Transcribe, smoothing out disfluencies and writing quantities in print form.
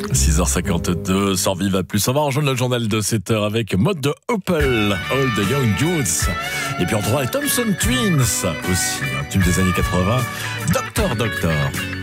6h52, sans Viva Plus. On va rejoindre le journal de 7h avec Mode de Opel, All the Young Youths. Et puis on trouvera les Thompson Twins aussi, un tube des années 80, Doctor.